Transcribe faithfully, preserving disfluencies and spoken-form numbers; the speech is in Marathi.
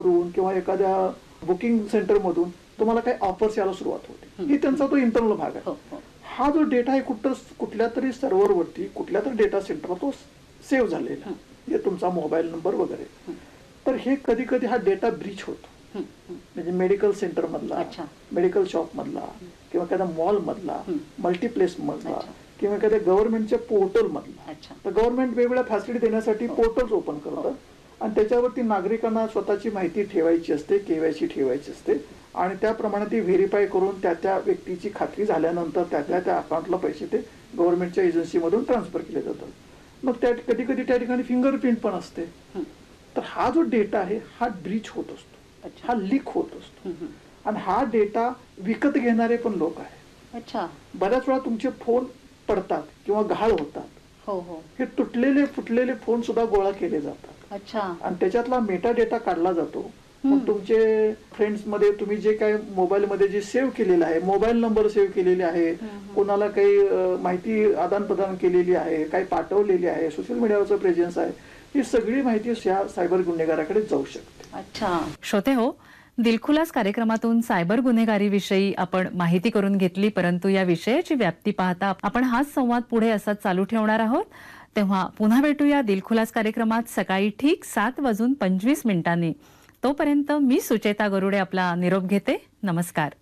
मधून किंवा एखाद्या बुकिंग सेंटर मधून तुम्हाला काही ऑफर्स यायला सुरुवात होते. ही त्यांचा तो इंटरनल भाग आहे. हा जो डेटा आहे कुठं कुठल्या तरी सर्व्हरवरती कुठल्या तरी डेटा सेंटरला तो सेव्ह झालेला आहे. हे तुमचा मोबाईल नंबर वगैरे. तर हे कधी कधी हा डेटा ब्रीच होतो. म्हणजे मेडिकल सेंटर मधला, मेडिकल शॉप मधला किंवा एखाद्या मॉल मधला, मल्टीप्लेस मधला किंवा एखाद्या गव्हर्नमेंटच्या पोर्टल मधला. तर गव्हर्नमेंट वेगवेगळ्या फॅसिलिटी देण्यासाठी पोर्टल्स ओपन करतं आणि त्याच्यावरती नागरिकांना स्वतःची माहिती ठेवायची असते, केवायसी ठेवायची असते आणि त्याप्रमाणे ती व्हेरीफाय करून त्या त्या व्यक्तीची खात्री झाल्यानंतर त्या त्या त्या अकाउंटला पैसे ते गव्हर्नमेंटच्या एजन्सीमधून ट्रान्सफर केले जातात. मग त्या कधी कधी त्या ठिकाणी फिंगरप्रिंट पण असते. तर हा जो डेटा आहे हा ब्रीच होत असतो, हा लीक होत असतो आणि हा डेटा विकत घेणारे पण लोक आहेत. अच्छा. बऱ्याच वेळा तुमचे फोन पडतात किंवा घाळ होतात. हो हो. हे तुटलेले फुटलेले फोन सुद्धा गोळा केले जातात. अच्छा. आणि त्याच्यातला मेटा डेटा काढला जातो. मग तुमचे फ्रेंड्स मध्ये तुम्ही जे काही मोबाईल मध्ये जे सेव्ह केलेलं आहे, मोबाईल नंबर सेव्ह केलेले आहे, कोणाला काही माहिती आदान प्रदान केलेली आहे, काही पाठवलेली आहे, सोशल मीडियावरचं प्रेझेन्स आहे, ही सगळी माहिती या सायबर गुन्हेगाराकडे जाऊ शकते. अच्छा. श्रोते हो, दिलखुलास कार्यक्रमातून सायबर गुन्हेगारीविषयी आपण माहिती करून घेतली, परंतु या विषयाची व्याप्ती पाहता आपण हाच संवाद पुढे असाच चालू ठेवणार आहोत. तेव्हा पुन्हा भेटूया दिलखुलास कार्यक्रमात सकाळी ठीक सात वाजून पंचवीस मिनिटांनी. तोपर्यंत मी सुचेता गरुडे आपला निरोप घेते. नमस्कार.